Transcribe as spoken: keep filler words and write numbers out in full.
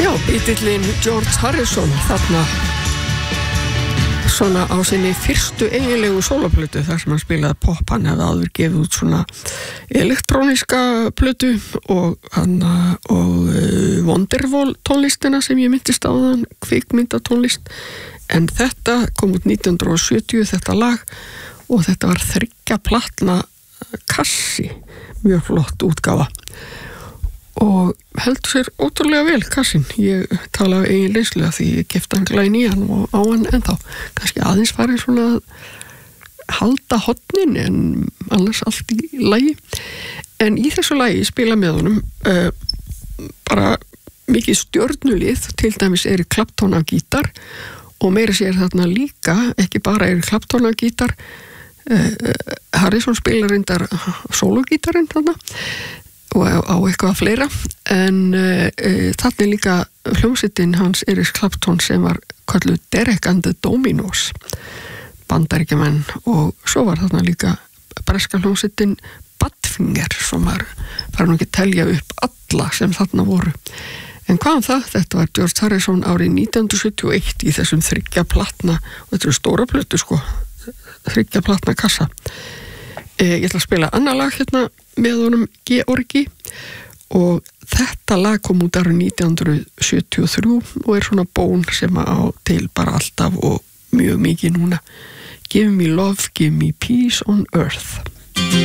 Já, Beatlinn George Harrison þarna svona á sinni fyrstu eiginlegu sóloplötu þar sem hann spilaði pop. Hann hefði áður gefið út svona elektróniska plötu og, hana, og uh, Wonderwall tónlistina sem ég myndist á þann, kvikmyndatónlist, en þetta kom út nítján hundruð sjötíu, þetta lag, og þetta var þriggja platna kassi, mjög flott útgáfa og heldur sér ótrúlega vel kassin. Ég tala af eigin reynslu því ég keypti hann glæn í hann og á hann ennþá, kannski aðeins farið svona að halda hornin en annars allt í lagi. En í þessu lagi spila með honum uh, bara mikið stjörnulið, til dæmis Eric Clapton á gítar og meira sér þarna líka, ekki bara Eric Clapton á gítar, uh, Harrison spilar reyndar sólogítarinn þarna og á eitthvað fleira, en uh, uh, þarna er líka hljómsveitin hans Eric Clapton sem var kölluð Derek and the Dominos, bandaríkjamenn, og svo var þarna líka breska hljómsveitin Badfinger sem var, bara nú ekki telja upp alla sem þarna voru. En hvað um það? Þetta var George Harrison árið nítján hundruð sjötíu og eitt í þessum þriggja platna, og þetta eru stóra plötu sko, þriggja platna kassa. Eh, ég ætla að spila annað lag hérna með honum Georgi, og þetta lag kom út árið nítján hundruð sjötíu og þrjú og er svona bón sem á til bara alltaf og mjög mikið núna. Give me love, give me peace on earth.